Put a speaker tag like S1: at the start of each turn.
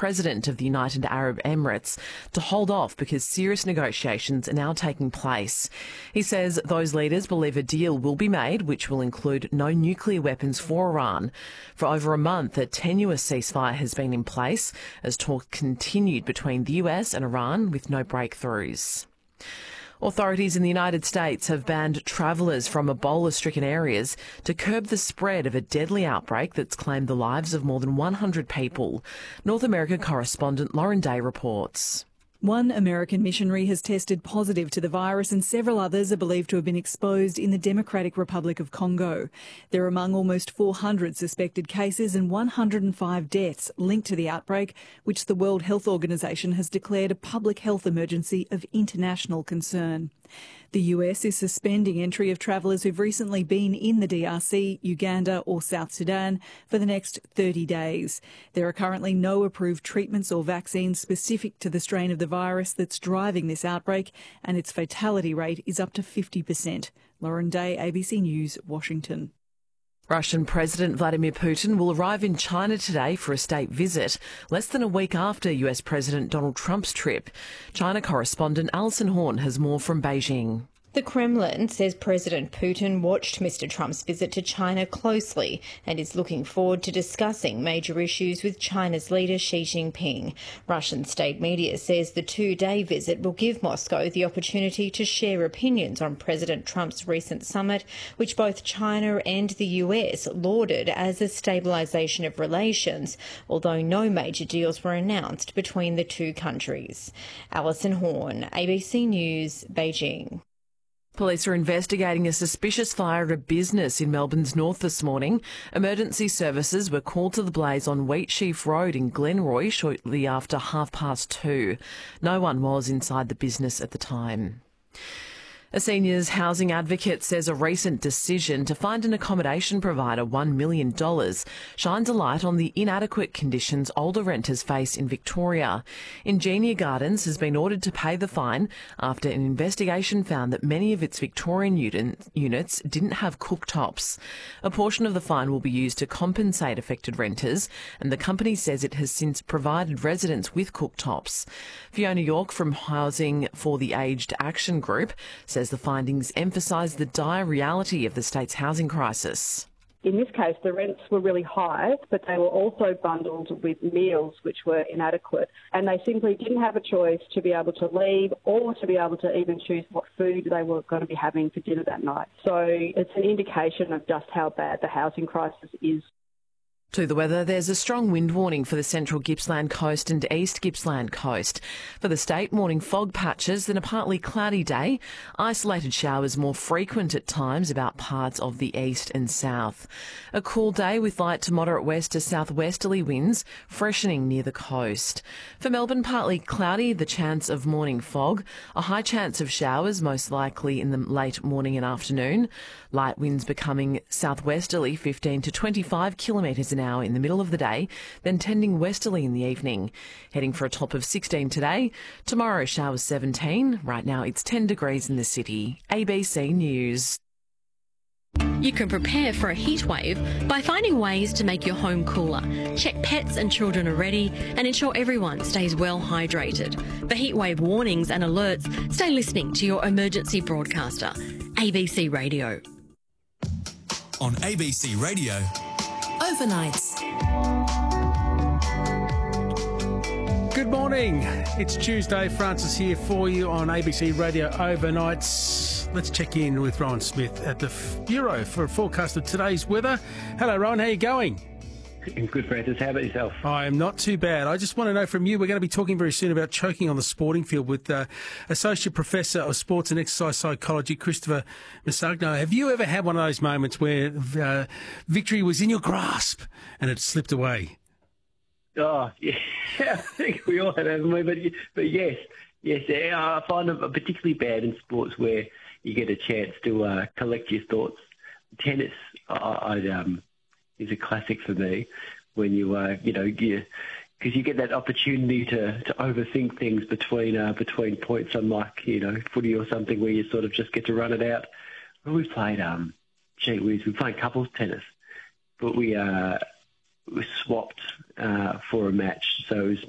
S1: President of the United Arab Emirates to hold off because serious negotiations are now taking place. He says those leaders believe a deal will be made which will include no nuclear weapons for Iran. For over a month, a tenuous ceasefire has been in place as talks continued between the US and Iran with no breakthroughs. Authorities in the United States have banned travellers from Ebola-stricken areas to curb the spread of a deadly outbreak that's claimed the lives of more than 100 people. North America correspondent Lauren Day reports.
S2: One American missionary has tested positive to the virus and several others are believed to have been exposed in the Democratic Republic of Congo. They're among almost 400 suspected cases and 105 deaths linked to the outbreak, which the World Health Organization has declared a public health emergency of international concern. The US is suspending entry of travellers who've recently been in the DRC, Uganda or South Sudan for the next 30 days. There are currently no approved treatments or vaccines specific to the strain of the virus that's driving this outbreak, and its fatality rate is up to 50%. Lauren Day, ABC News, Washington.
S1: Russian President Vladimir Putin will arrive in China today for a state visit, less than a week after US President Donald Trump's trip. China correspondent Alison Horn has more from Beijing.
S3: The Kremlin says President Putin watched Mr. Trump's visit to China closely and is looking forward to discussing major issues with China's leader Xi Jinping. Russian state media says the two-day visit will give Moscow the opportunity to share opinions on President Trump's recent summit, which both China and the US lauded as a stabilisation of relations, although no major deals were announced between the two countries. Alison Horn, ABC News, Beijing.
S1: Police are investigating a suspicious fire at a business in Melbourne's north this morning. Emergency services were called to the blaze on Wheatsheaf Road in Glenroy shortly after 2:30. No one was inside the business at the time. A seniors housing advocate says a recent decision to find an accommodation provider $1 million shines a light on the inadequate conditions older renters face in Victoria. Ingenia Gardens has been ordered to pay the fine after an investigation found that many of its Victorian units didn't have cooktops. A portion of the fine will be used to compensate affected renters, and the company says it has since provided residents with cooktops. Fiona York from Housing for the Aged Action Group says the findings emphasise the dire reality of the state's housing crisis.
S4: In this case, the rents were really high, but they were also bundled with meals which were inadequate, and they simply didn't have a choice to be able to leave or to be able to even choose what food they were going to be having for dinner that night. So it's an indication of just how bad the housing crisis is.
S1: To the weather, there's a strong wind warning for the central Gippsland coast and east Gippsland coast. For the state, morning fog patches, then a partly cloudy day. Isolated showers more frequent at times about parts of the east and south. A cool day with light to moderate west to southwesterly winds, freshening near the coast. For Melbourne, partly cloudy, the chance of morning fog. A high chance of showers, most likely in the late morning and afternoon. Light winds becoming southwesterly, 15 to 25 kilometres an hour in the middle of the day, then tending westerly in the evening. Heading for a top of 16 today. Tomorrow, showers 17. Right now, it's 10 degrees in the city. ABC News.
S5: You can prepare for a heat wave by finding ways to make your home cooler. Check pets and children are ready and ensure everyone stays well hydrated. For heat wave warnings and alerts, stay listening to your emergency broadcaster. ABC Radio.
S6: On ABC Radio,
S7: Overnights.
S8: Good morning. It's Tuesday. Francis here for you on ABC Radio Overnights. Let's check in with Rowan Smith at the Bureau for a forecast of today's weather. Hello, Rowan. How are you going?
S9: Good, Francis. How about yourself?
S8: I am not too bad. I just want to know from you, we're going to be talking very soon about choking on the sporting field with Associate Professor of Sports and Exercise Psychology, Christopher Masagno. Have you ever had one of those moments where victory was in your grasp and it slipped away?
S9: Oh, yeah, I think we all have, haven't we? But yes, I find it particularly bad in sports where you get a chance to collect your thoughts. Tennis, is a classic for me when because you get that opportunity to overthink things between points, unlike footy or something where you sort of just get to run it out. Well, we played we played couples tennis, but we swapped for a match, so it was